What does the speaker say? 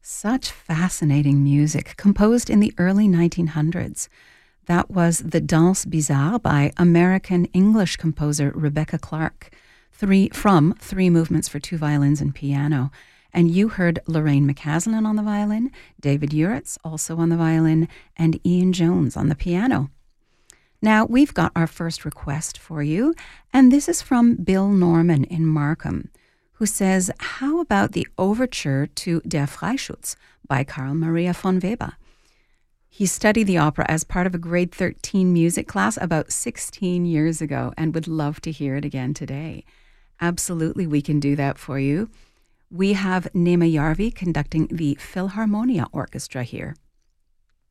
Such fascinating music, composed in the early 1900s. That was the Danse Bizarre by American-English composer Rebecca Clark, from Three Movements for Two Violins and Piano. And you heard Lorraine McCaslin on the violin, David Uritz also on the violin, and Ian Jones on the piano. Now, we've got our first request for you, and this is from Bill Norman in Markham, who says, how about the overture to Der Freischütz by Carl Maria von Weber? He studied the opera as part of a grade 13 music class about 16 years ago and would love to hear it again today. Absolutely, we can do that for you. We have Nema Järvi conducting the Philharmonia Orchestra here.